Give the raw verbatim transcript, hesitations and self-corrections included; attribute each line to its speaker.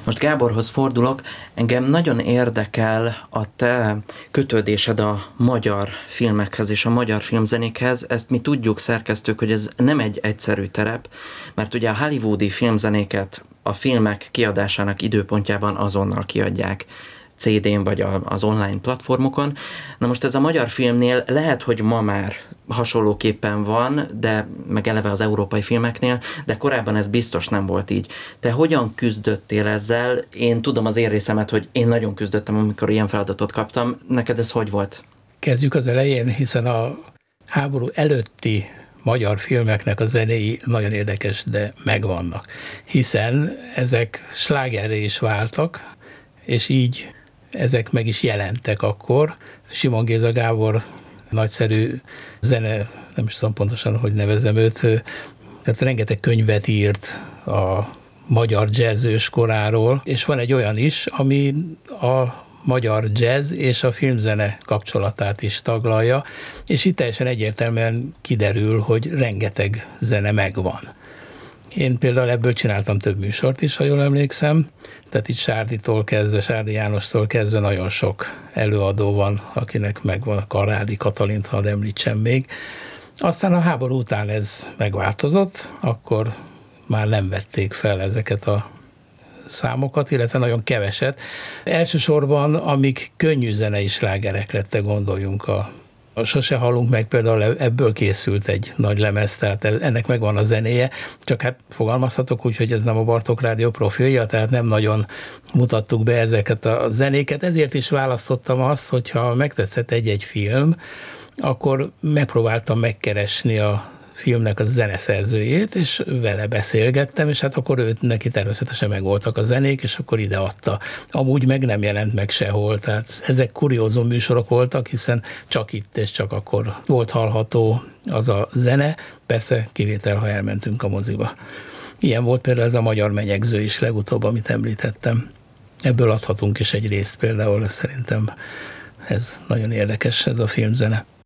Speaker 1: Most Gáborhoz fordulok, engem nagyon érdekel a te kötődésed a magyar filmekhez és a magyar filmzenékhez. Ezt mi tudjuk, szerkesztők, hogy ez nem egy egyszerű terep, mert ugye a hollywoodi filmzenéket a filmek kiadásának időpontjában azonnal kiadják cé dén vagy az online platformokon. Na most ez a magyar filmnél lehet, hogy ma már hasonlóképpen van, de meg eleve az európai filmeknél, de korábban ez biztos nem volt így. Te hogyan küzdöttél ezzel? Én tudom az én részemet, hogy én nagyon küzdöttem, amikor ilyen feladatot kaptam. Neked ez hogy volt?
Speaker 2: Kezdjük az elején, hiszen a háború előtti magyar filmeknek a zenéi nagyon érdekes, de megvannak. Hiszen ezek slágerré is váltak, és így ezek meg is jelentek akkor. Simon Géza Gábor nagyszerű zene, nem is tudom pontosan, hogy nevezem őt, tehát rengeteg könyvet írt a magyar jazzős koráról, és van egy olyan is, ami a magyar jazz és a filmzene kapcsolatát is taglalja, és itt teljesen egyértelműen kiderül, hogy rengeteg zene megvan. Én például ebből csináltam több műsort is, ha jól emlékszem, tehát itt Sárditól kezdve, Sárdi Jánostól kezdve nagyon sok előadó van, akinek megvan a Karádi Katalint, ha említsem még. Aztán a háború után ez megváltozott, akkor már nem vették fel ezeket a számokat, illetve nagyon keveset. Elsősorban, amik könnyű zenei slágerek lettek, gondoljunk a A Sose halunk meg, például ebből készült egy nagy lemez, tehát ennek megvan a zenéje, csak hát fogalmazhatok úgy, hogy ez nem a Bartók Rádió profilja, tehát nem nagyon mutattuk be ezeket a zenéket, ezért is választottam azt, hogyha megtetszett egy-egy film, akkor megpróbáltam megkeresni a filmnek a zeneszerzőjét, és vele beszélgettem, és hát akkor őt neki természetesen megvoltak a zenék, és akkor ide adta. Amúgy meg nem jelent meg sehol, tehát ezek kuriózum műsorok voltak, hiszen csak itt és csak akkor volt hallható az a zene, persze kivétel, ha elmentünk a moziba. Ilyen volt például ez a Magyar menyegző is legutóbb, amit említettem. Ebből adhatunk is egy részt például, szerintem ez nagyon érdekes, ez a filmzene.